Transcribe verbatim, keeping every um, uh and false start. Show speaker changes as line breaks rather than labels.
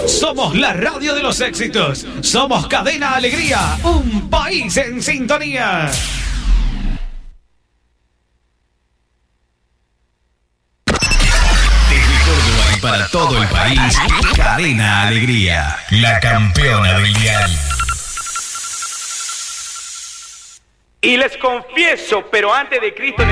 Somos la radio de los éxitos. Somos Cadena Alegría, un país en sintonía.
Desde Córdoba y para todo el país, Cadena Alegría, la campeona del dial.
Y les confieso, pero antes de Cristo...